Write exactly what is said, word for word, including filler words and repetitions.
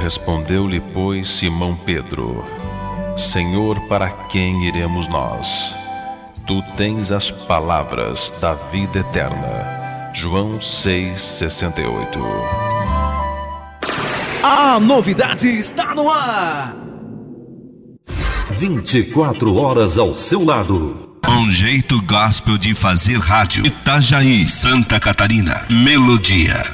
Respondeu-lhe, pois, Simão Pedro: Senhor, para quem iremos nós? Tu tens as palavras da vida eterna. João seis, sessenta e oito. A novidade está no ar. vinte e quatro horas ao seu lado. Um jeito gospel de fazer rádio. Itajaí, Santa Catarina. Melodia.